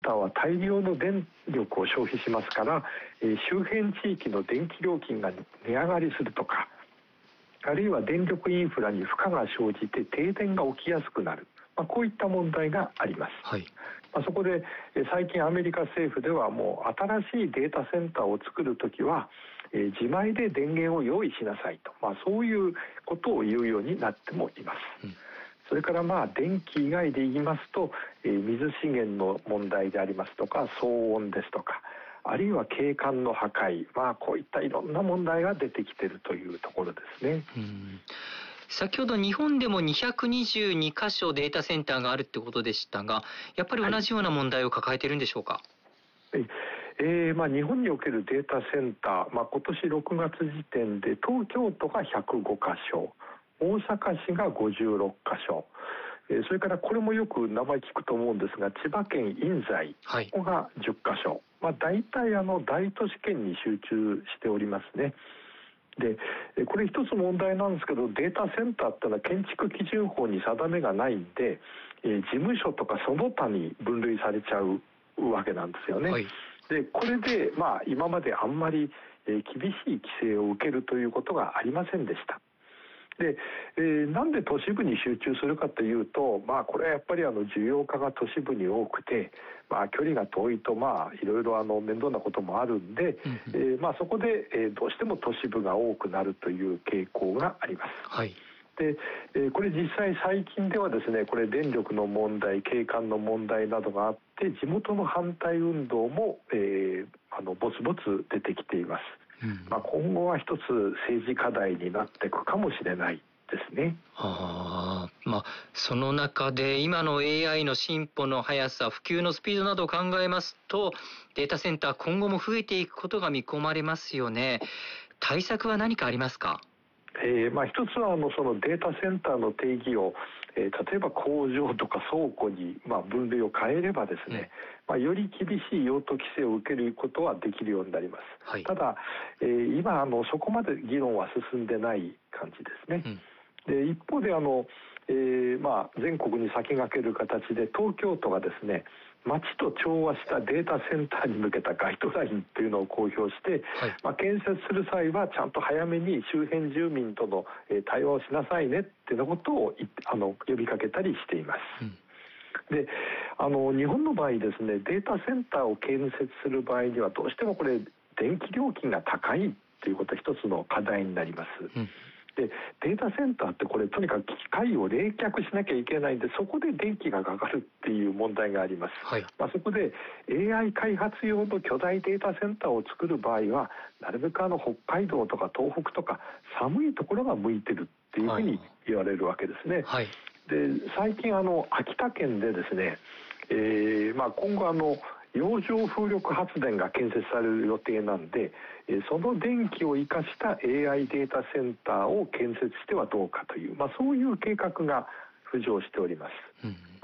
ターは大量の電力を消費しますから、周辺地域の電気料金が値上がりするとか、あるいは電力インフラに負荷が生じて停電が起きやすくなる、こういった問題があります。はい。そこで最近アメリカ政府ではもう新しいデータセンターを作るときは自前で電源を用意しなさいと、そういうことを言うようになってもいます。それから電気以外で言いますと、水資源の問題でありますとか、騒音ですとか、あるいは景観の破壊、こういったいろんな問題が出てきているというところですね。 先ほど日本でも222カ所データセンターがあるってことでしたが、やっぱり同じような問題を抱えているんでしょうか。 日本におけるデータセンター、今年6月時点で東京都が105カ所、大阪市が56カ所、それからこれもよく名前聞くと思うんですが、千葉県印西、ここが10カ所、大体大都市圏に集中しておりますね。でこれ一つ問題なんですけど、データセンターってのは建築基準法に定めがないんで、事務所とかその他に分類されちゃうわけなんですよね。でこれで今まであんまり厳しい規制を受けるということがありませんでした。でなんで都市部に集中するかというと、これはやっぱり需要家が都市部に多くて、距離が遠いといろいろ面倒なこともあるんで、そこでどうしても都市部が多くなるという傾向があります。でこれ実際最近ではですね、これ電力の問題、景観の問題などがあって、地元の反対運動も、ぼつぼつ出てきています。今後は一つ政治課題になっていくかもしれないですね。 その中で今の AI の進歩の速さ、普及のスピードなどを考えますと、データセンター今後も増えていくことが見込まれますよね。対策は何かありますか？ 一つはそのデータセンターの定義を、例えば工場とか倉庫に分類を変えればですね、より厳しい用途規制を受けることはできるようになります。ただ、今そこまで議論は進んでない感じですね。で一方で全国に先駆ける形で東京都がですね、町と調和したデータセンターに向けたガイドラインというのを公表して、建設する際はちゃんと早めに周辺住民との対話をしなさいねっていうようなことを呼びかけたりしています。で日本の場合ですね、データセンターを建設する場合にはどうしてもこれ電気料金が高いということが一つの課題になります。でデータセンターってこれとにかく機械を冷却しなきゃいけないんで、そこで電気がかかるっていう問題があります。そこで AI 開発用の巨大データセンターを作る場合は、なるべく北海道とか東北とか寒いところが向いてるっていうふうに言われるわけですね。で最近秋田県でですね、今後洋上風力発電が建設される予定なんで、その電気を生かした AI データセンターを建設してはどうかという、そういう計画が浮上しております。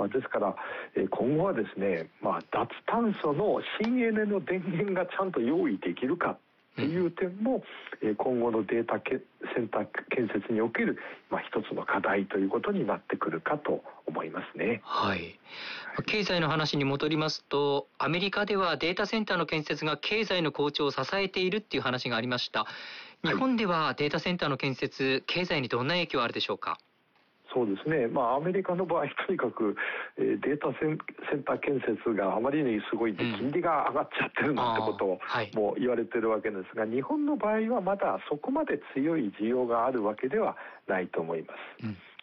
ですから今後はですね、脱炭素の新エネの電源がちゃんと用意できるかという点も、今後のデータセンター建設における一つの課題ということになってくるかと思いますね。 経済の話に戻りますと、アメリカではデータセンターの建設が経済の好調を支えているっていう話がありました。日本ではデータセンターの建設、経済にどんな影響あるでしょうか？ そうですね、アメリカの場合とにかくデータセンター建設があまりにすごいで金利が上がっちゃってるなんてことをもう言われてるわけですが、日本の場合はまだそこまで強い需要があるわけではないと思います。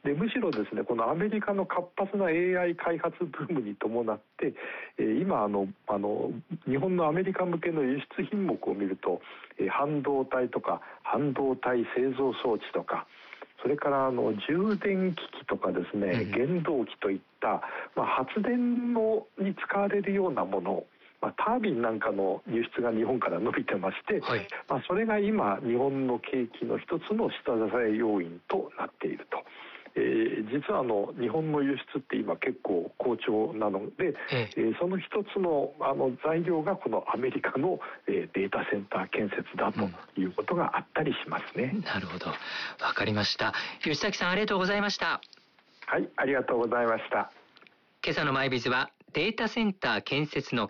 でむしろですね、このアメリカの活発な AI 開発ブームに伴って今日本のアメリカ向けの輸出品目を見ると、半導体とか半導体製造装置とか、それから充電機器とかですね、原動機といった、発電に使われるようなもの、タービンなんかの輸出が日本から伸びてまして、それが今日本の景気の一つの下支え要因となっていると。実は日本の輸出って今結構好調なので、その一つの材料がこのアメリカのデータセンター建設だということがあったりしますね。 なるほど、わかりました。吉崎さん、ありがとうございました。 はい、ありがとうございました。 今朝のマイビズはデータセンター建設の